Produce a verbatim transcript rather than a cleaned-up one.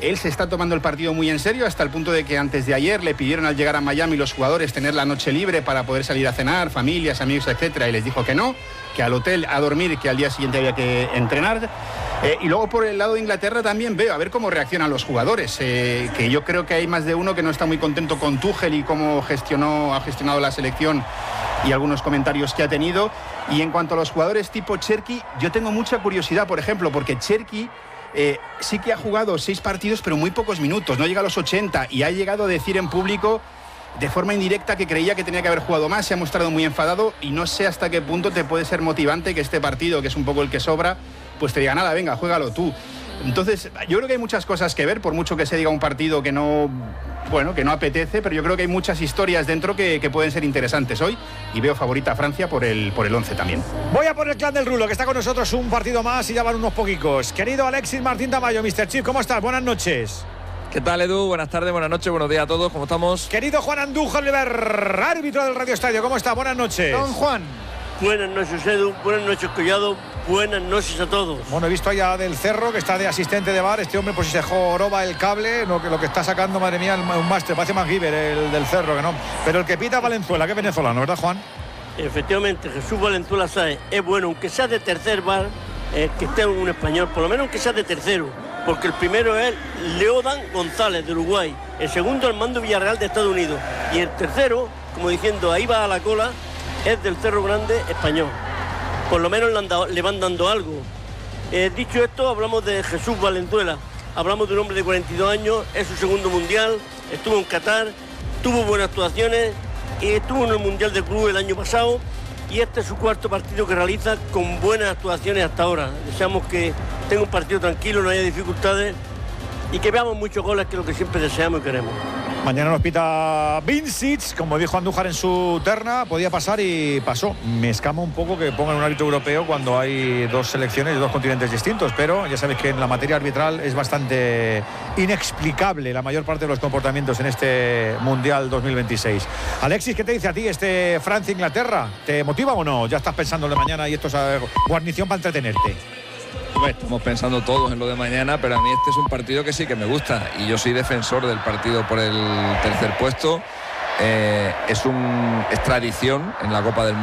Él se está tomando el partido muy en serio, hasta el punto de que antes de ayer le pidieron al llegar a Miami los jugadores tener la noche libre para poder salir a cenar, familias, amigos, etcétera, y les dijo que no, que al hotel a dormir, que al día siguiente había que entrenar. Eh, y luego por el lado de Inglaterra también veo a ver cómo reaccionan los jugadores, eh, que yo creo que hay más de uno que no está muy contento con Tuchel y cómo gestionó, ha gestionado la selección y algunos comentarios que ha tenido. Y en cuanto a los jugadores tipo Cherki, yo tengo mucha curiosidad, por ejemplo, porque Cherki Eh, sí que ha jugado seis partidos, pero muy pocos minutos, no llega a los ochenta, y ha llegado a decir en público de forma indirecta que creía que tenía que haber jugado más. Se ha mostrado muy enfadado y no sé hasta qué punto te puede ser motivante que este partido, que es un poco el que sobra, pues te diga, nada, venga, juégalo tú. Entonces, yo creo que hay muchas cosas que ver, por mucho que se diga un partido que no, bueno, que no apetece, pero yo creo que hay muchas historias dentro que, que pueden ser interesantes hoy, y veo favorita a Francia por el por el once también. Voy a por el clan del Rulo, que está con nosotros un partido más y ya van unos poquicos. Querido Alexis Martín Tamayo, mister Chip, ¿cómo estás? Buenas noches. ¿Qué tal, Edu? Buenas tardes, buenas noches, buenos días a todos, ¿cómo estamos? Querido Juan Andújar Oliver, árbitro del Radio Estadio, ¿cómo está? Buenas noches. Don Juan. Buenas noches, Edu, buenas noches, Collado, buenas noches a todos. Bueno, he visto allá del Cerro, que está de asistente de bar. Este hombre, pues si se joroba el cable, lo que, lo que está sacando, madre mía, un máster, parece MacGyver, el del Cerro, que no. Pero el que pita Valenzuela, que es venezolano, ¿verdad, Juan? Efectivamente, Jesús Valenzuela Sáez es bueno, aunque sea de tercer bar, eh, que esté un español, por lo menos aunque sea de tercero, porque el primero es Leodan González, de Uruguay, el segundo Armando Villarreal, de Estados Unidos, y el tercero, como diciendo, ahí va a la cola, es del Cerro Grande, español. Por lo menos le, han dado, le van dando algo. Eh, dicho esto, hablamos de Jesús Valenzuela, hablamos de un hombre de cuarenta y dos años, es su segundo mundial, estuvo en Qatar, tuvo buenas actuaciones, y estuvo en el Mundial de Club el año pasado, y este es su cuarto partido que realiza con buenas actuaciones hasta ahora. Deseamos que tenga un partido tranquilo, no haya dificultades y que veamos muchos goles, que es lo que siempre deseamos y queremos. Mañana nos pita Vincic, como dijo Andújar en su terna, podía pasar y pasó. Me escama un poco que pongan un árbitro europeo cuando hay dos selecciones de dos continentes distintos, pero ya sabéis que en la materia arbitral es bastante inexplicable la mayor parte de los comportamientos en este Mundial dos mil veintiséis. Alexis, ¿qué te dice a ti este Francia-Inglaterra? ¿Te motiva o no? ¿Ya estás pensando en lo de mañana y esto es guarnición para entretenerte? Estamos pensando todos en lo de mañana, pero a mí este es un partido que sí que me gusta y yo soy defensor del partido por el tercer puesto. Eh, es, un, es tradición en la Copa del Mundo.